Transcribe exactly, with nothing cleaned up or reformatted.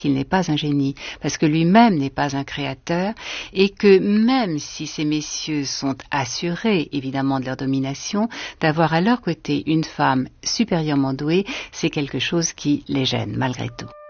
qu'il n'est pas un génie, parce que lui-même n'est pas un créateur, et que même si ces messieurs sont assurés, évidemment, de leur domination, d'avoir à leur côté une femme supérieurement douée, c'est quelque chose qui les gêne, malgré tout.